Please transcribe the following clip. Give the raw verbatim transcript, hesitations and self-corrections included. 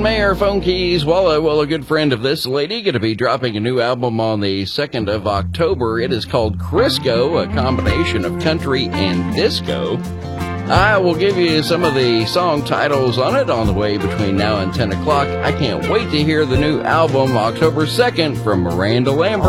Mayor Phone Keys Walla, well, a good friend of this lady, going to be dropping a new album on the second of October. It is called Crisco, a combination of country and disco. I will give you some of the song titles on it on the way between now and ten o'clock. I can't wait to hear the new album October second from Miranda Lambert.